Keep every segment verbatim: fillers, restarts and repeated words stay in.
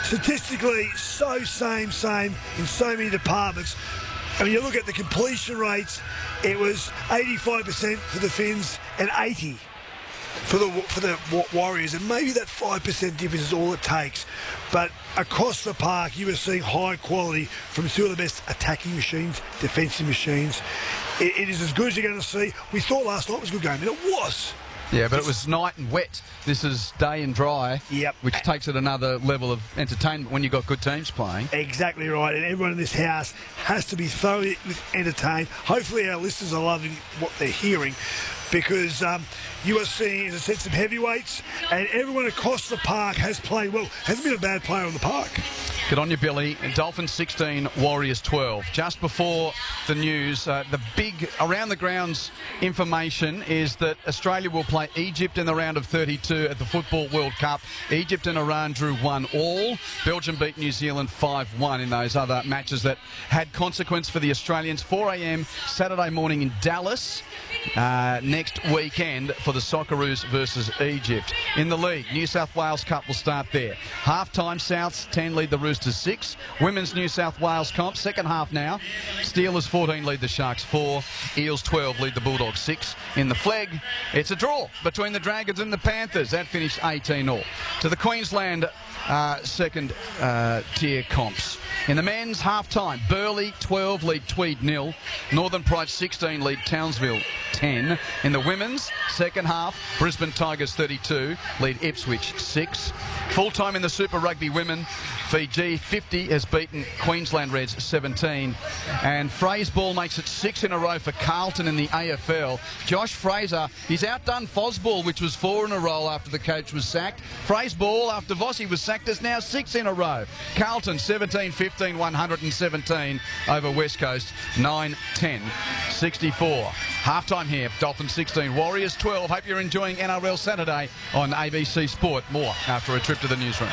statistically so same, same in so many departments. I mean, you look at the completion rates, it was eighty-five percent for the Finns and eighty for the for the Warriors, and maybe that five percent difference is all it takes. But across the park, you were seeing high quality from two of the best attacking machines, defensive machines. It, it is as good as you're going to see. We thought last night was a good game, and it was. Yeah, but it was night and wet. This is day and dry, yep. which takes it another level of entertainment when you've got good teams playing. Exactly right, and everyone in this house has to be thoroughly entertained. Hopefully our listeners are loving what they're hearing, because um, you are seeing, as I said, some heavyweights, and everyone across the park has played well. Hasn't been a bad player on the park. Good on you, Billy. Dolphins sixteen, Warriors twelve. Just before the news, uh, the big around the grounds information is that Australia will play Egypt in the round of thirty-two at the Football World Cup. Egypt and Iran drew one all. Belgium beat New Zealand five one in those other matches that had consequence for the Australians. four a m Saturday morning in Dallas. Uh, next weekend for the Socceroos versus Egypt. In the league, New South Wales Cup will start there. Half-time, Souths ten lead the Roosters six. Women's New South Wales comp, second half now. Steelers fourteen lead the Sharks four. Eels twelve lead the Bulldogs six. In the flag, it's a draw between the Dragons and the Panthers. That finished eighteen all. To the Queensland uh, second uh, tier comps. In the men's half-time, Burleigh twelve lead Tweed nil. Northern Pride sixteen lead Townsville ten. In the women's second half, Brisbane Tigers thirty-two lead Ipswich six. Full-time in the Super Rugby women, Fiji fifty has beaten Queensland Reds seventeen. And Fraser makes it six in a row for Carlton in the A F L. Josh Fraser, he's outdone Fosball, which was four in a row after the coach was sacked. Fraser after Vossi was sacked, is now six in a row. Carlton seventeen fifteen, one hundred seventeen over West Coast, nine ten sixty-four. Half-time here, Dolphins sixteen, Warriors twelve. Hope you're enjoying N R L Saturday on A B C Sport. More after a trip to the newsroom.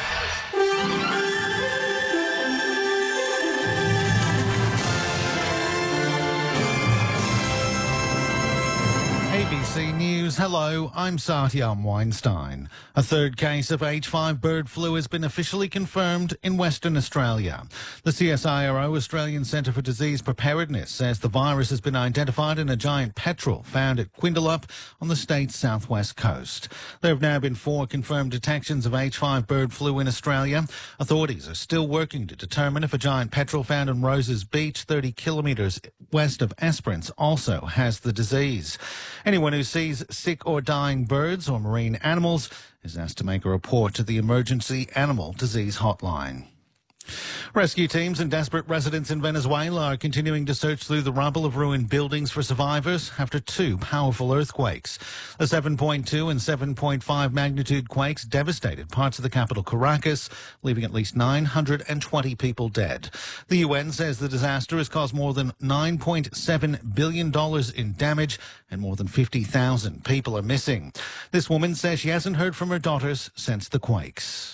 A B C News, hello, I'm Satyam Weinstein. A third case of H five bird flu has been officially confirmed in Western Australia. The C S I R O, Australian Centre for Disease Preparedness, says the virus has been identified in a giant petrel found at Quindalup on the state's southwest coast. There have now been four confirmed detections of H five bird flu in Australia. Authorities are still working to determine if a giant petrel found on Roses Beach, thirty kilometres west of Esperance, also has the disease. Anyone who sees sick or dying birds or marine animals is asked to make a report to the Emergency Animal Disease Hotline. Rescue teams and desperate residents in Venezuela are continuing to search through the rubble of ruined buildings for survivors after two powerful earthquakes. The seven point two and seven point five magnitude quakes devastated parts of the capital Caracas, leaving at least nine hundred twenty people dead. The U N says the disaster has caused more than nine point seven billion dollars in damage and more than fifty thousand people are missing. This woman says she hasn't heard from her daughters since the quakes.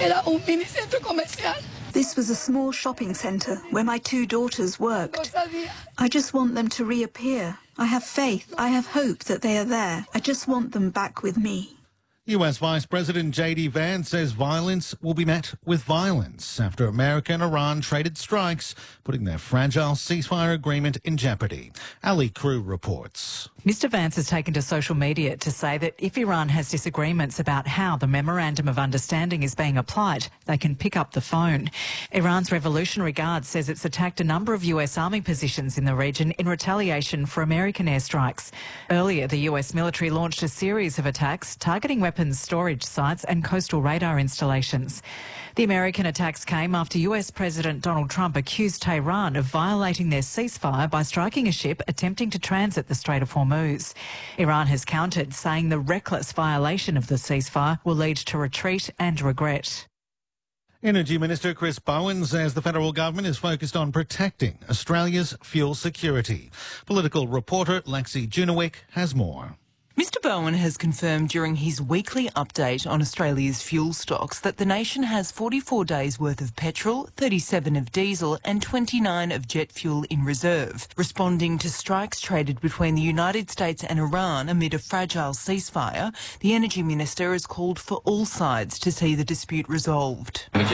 This was a small shopping centre where my two daughters worked. I just want them to reappear. I have faith, I have hope that they are there. I just want them back with me. U S Vice President J D Vance says violence will be met with violence after America and Iran traded strikes, putting their fragile ceasefire agreement in jeopardy. Ali Crew reports. Mister Vance has taken to social media to say that if Iran has disagreements about how the Memorandum of Understanding is being applied, they can pick up the phone. Iran's Revolutionary Guard says it's attacked a number of U S Army positions in the region in retaliation for American airstrikes. Earlier, the U S military launched a series of attacks targeting weapons storage sites and coastal radar installations. The American attacks came after U S President Donald Trump accused Tehran of violating their ceasefire by striking a ship attempting to transit the Strait of Hormuz. Iran has countered, saying the reckless violation of the ceasefire will lead to retreat and regret. Energy Minister Chris Bowen says the federal government is focused on protecting Australia's fuel security. Political reporter Lexi Junowick has more. Mister Bowen has confirmed during his weekly update on Australia's fuel stocks that the nation has forty-four days worth of petrol, thirty-seven of diesel and twenty-nine of jet fuel in reserve. Responding to strikes traded between the United States and Iran amid a fragile ceasefire, the Energy Minister has called for all sides to see the dispute resolved.